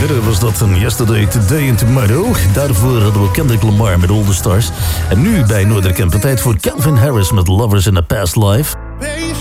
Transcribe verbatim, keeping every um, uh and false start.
Eerder was dat een Yesterday, Today and Tomorrow. Daarvoor hadden we Kendrick Lamar met All the Stars. En nu bij Noorderkempen tijd voor Calvin Harris met Lovers in a Past Life.